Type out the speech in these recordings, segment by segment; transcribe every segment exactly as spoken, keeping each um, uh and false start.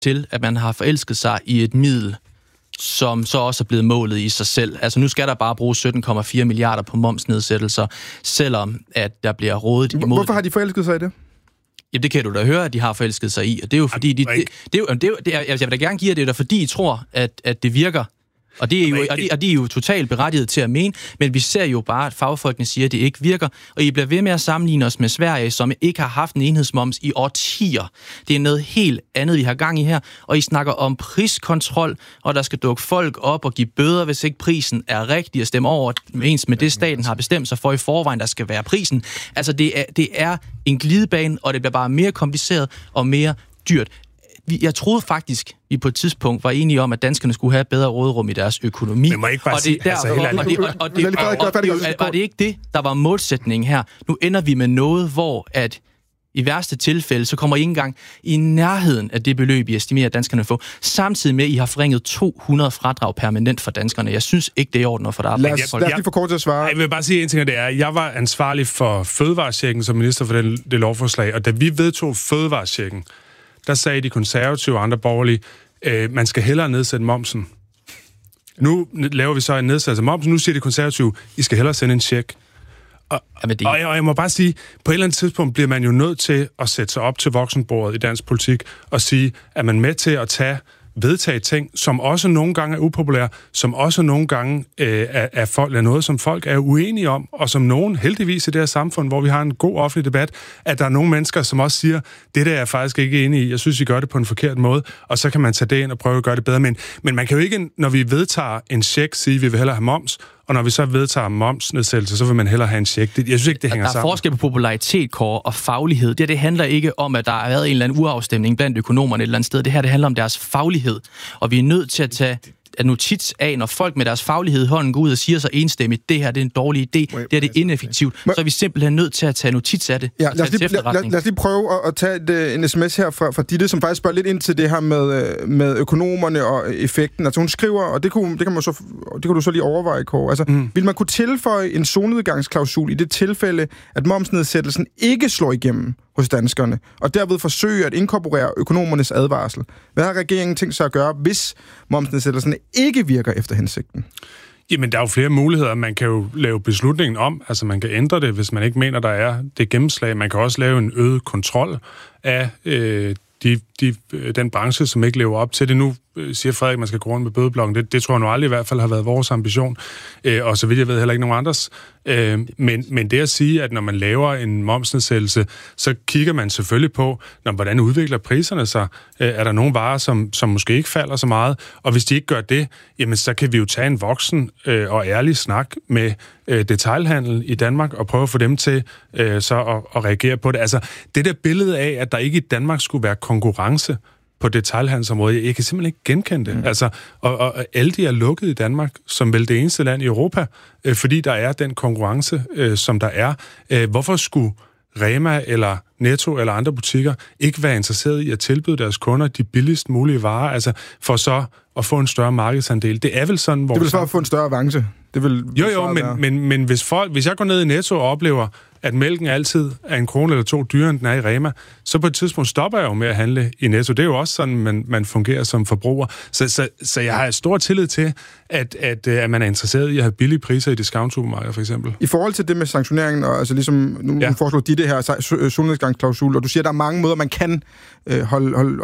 til, at man har forelsket sig i et middel, som så også er blevet målet i sig selv. Altså nu skal der bare bruge sytten komma fire milliarder på momsnedsættelser, selvom at der bliver rådet imod. Hvorfor har de forelsket sig i det? Jamen, det kan du da høre, at de har forelsket sig i, og det er jo fordi, de, det, det, er jo, det, er jo, det er, jeg vil da gerne give jer det, der fordi I tror, at, at det virker. Og det, er jo, og, de, og de er jo totalt berettiget til at mene, men vi ser jo bare, at fagfolkene siger, at det ikke virker, og I bliver ved med at sammenligne os med Sverige, som ikke har haft en enhedsmoms i årtier. Det er noget helt andet, vi har gang i her, og I snakker om priskontrol, og der skal dukke folk op og give bøder, hvis ikke prisen er rigtig, at stemme over ens med det, staten har bestemt sig for i forvejen, der skal være prisen. Altså, det er, det er en glidebane, og det bliver bare mere kompliceret og mere dyrt. Jeg troede faktisk, vi på et tidspunkt var enige om, at danskerne skulle have bedre råderum i deres økonomi. Men må ikke bare og det, sige, der, altså, og, og, det, og, og, det, og, og, og det, var det ikke det, der var målsætningen her? Nu ender vi med noget, hvor at i værste tilfælde, så kommer I ikke engang i nærheden af det beløb, I estimerer, at danskerne får. Samtidig med, at I har forringet to hundrede fradrag permanent for danskerne. Jeg synes ikke, det er i orden for dig. Lad os, lad os lige få kort til at svare. Jeg vil bare sige en ting, og det er, jeg var ansvarlig for fødevarechecken som minister for det, det lovforslag, og da vi vedtog fødevarechecken, der sagde de konservative og andre borgerlige, øh, man skal hellere nedsætte momsen. Nu laver vi så en nedsættelse af momsen, nu siger de konservative, I skal hellere sende en check. Og, det... og, jeg, og jeg må bare sige, på et eller andet tidspunkt bliver man jo nødt til at sætte sig op til voksenbordet i dansk politik og sige, at man med til at tage vedtage ting, som også nogle gange er upopulære, som også nogle gange øh, er, er, folk, er noget, som folk er uenige om, og som nogen, heldigvis i det her samfund, hvor vi har en god offentlig debat, at der er nogle mennesker, som også siger, det der er jeg faktisk ikke enig i, jeg synes, I gør det på en forkert måde, og så kan man tage det ind og prøve at gøre det bedre. Men, men man kan jo ikke, når vi vedtager en check, sige, at vi vil hellere have moms, og når vi så vedtager momsnedsættelse, så vil man hellere have en check. Det, jeg synes ikke, det hænger sammen. Der er forskel på popularitet, Kåre, og faglighed. Det, det handler ikke om, at der har været en eller anden uafstemning blandt økonomerne et eller andet sted. Det her, det handler om deres faglighed. Og vi er nødt til at tage notits af, når folk med deres faglighed i hånden går ud og siger sig enstemmigt, det her det er en dårlig idé, det her det er ineffektivt, så er vi simpelthen nødt til at tage notits af det. Ja, lad, os lige, lad, lad os lige prøve at, at tage et, en sms her fra, fra Ditte, som faktisk spørger lidt ind til det her med, med økonomerne og effekten. Altså hun skriver, og det kunne, det kan, man så, det kan du så lige overveje, Kåre. Altså, mm. vil man kunne tilføje en solnedgangsklausul i det tilfælde, at momsnedsættelsen ikke slår igennem hos danskerne, og derved forsøge at inkorporere økonomernes advarsel? Hvad har regeringen tænkt sig at gøre, hvis momsnedsættelsen ikke virker efter hensigten? Jamen, der er jo flere muligheder. Man kan jo lave beslutningen om, altså man kan ændre det, hvis man ikke mener, der er det gennemslag. Man kan også lave en øget kontrol af øh, de, de, den branche, som ikke lever op til det. Nu siger Frederik, at man skal gå rundt med bødeblokken. Det, det tror jeg nu aldrig i hvert fald har været vores ambition. Øh, og så vidt jeg ved heller ikke nogen andres. Øh, men, men det at sige, at når man laver en momsnedsættelse, så kigger man selvfølgelig på, når, hvordan udvikler priserne sig. Øh, er der nogle varer, som, som måske ikke falder så meget? Og hvis de ikke gør det, jamen så kan vi jo tage en voksen øh, og ærlig snak med øh, detailhandel i Danmark og prøve at få dem til øh, så at, at reagere på det. Altså det der billede af, at der ikke i Danmark skulle være konkurrence på detailhandelsområdet. Jeg kan simpelthen ikke genkende det. Mm. Altså, og, og Aldi er lukket i Danmark, som vel det eneste land i Europa, øh, fordi der er den konkurrence, øh, som der er. Øh, hvorfor skulle Rema eller Netto eller andre butikker ikke være interesseret i at tilbyde deres kunder de billigst mulige varer, altså for så at få en større markedsandel? Det er vel sådan, hvor... Det vil så få en større avance. Det vil, jo, jo, men, men, men hvis, folk, hvis jeg går ned i Netto og oplever, at mælken altid er en krone eller to dyrere, end den er i Rema, så på et tidspunkt stopper jeg jo med at handle i Netto. Det er jo også sådan, man, man fungerer som forbruger. Så, så, så jeg har stor tillid til, at, at, at man er interesseret i at have billige priser i discount-supermarkeder, for eksempel. I forhold til det med sanktioneringen, og altså ligesom, nu ja. foreslår de det her solnedgangsklausul, og du siger, at der er mange måder, man kan øh, holde, holde,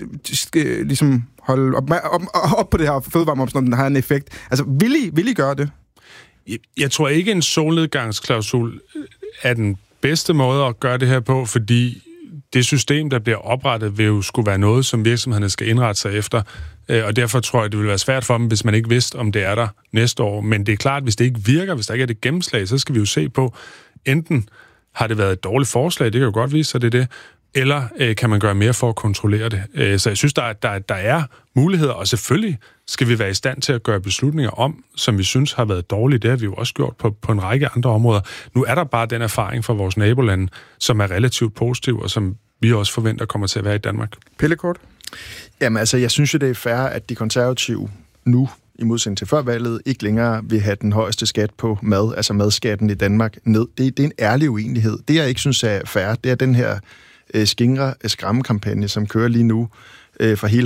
øh, ligesom holde op, op, op på det her fødevaremoms, når den har en effekt. Altså, vil I, vil I gøre det? Jeg, jeg tror ikke, en solnedgangsklausul er den bedste måde at gøre det her på, fordi det system, der bliver oprettet, vil jo skulle være noget, som virksomhederne skal indrette sig efter. Og derfor tror jeg, det vil være svært for dem, hvis man ikke vidste, om det er der næste år. Men det er klart, hvis det ikke virker, hvis der ikke er det gennemslag, så skal vi jo se på, enten har det været et dårligt forslag, det kan jo godt vise sig, det er det, eller øh, kan man gøre mere for at kontrollere det. Øh, så jeg synes, der er, der, der er muligheder, og selvfølgelig skal vi være i stand til at gøre beslutninger om, som vi synes har været dårlige. Det har vi jo også gjort på, på en række andre områder. Nu er der bare den erfaring fra vores nabolande, som er relativt positiv, og som vi også forventer kommer til at være i Danmark. Pelle Kort? Jamen altså, jeg synes jo, det er fair, at de konservative nu, i modsætning til før valget, ikke længere vil have den højeste skat på mad, altså madskatten i Danmark, ned. Det, det er en ærlig uenighed. Det, jeg ikke synes er fair, det er den her skingre skræmmekampagne, som kører lige nu, øh, for hele